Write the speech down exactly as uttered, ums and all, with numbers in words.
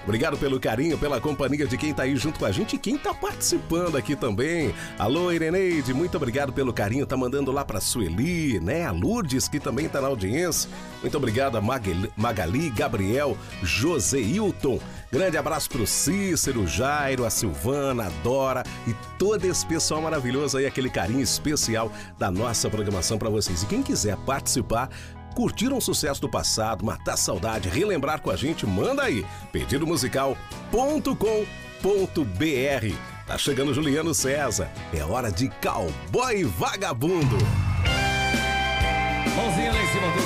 Obrigado pelo carinho, pela companhia de quem tá aí junto com a gente e quem tá participando aqui também. Alô, Ireneide, muito obrigado pelo carinho. Tá mandando lá pra Sueli, né? A Lourdes, que também tá na audiência. Muito obrigado a Magali, Magali Gabriel, José Hilton. Grande abraço pro Cícero, Jairo, a Silvana, a Dora e todo esse pessoal maravilhoso aí, aquele carinho especial da nossa programação pra vocês. E quem quiser participar, curtir um sucesso do passado, matar saudade, relembrar com a gente, manda aí, pedido musical ponto com ponto br. Tá chegando Juliano César, é hora de Cowboy Vagabundo. Mãozinha lá em cima do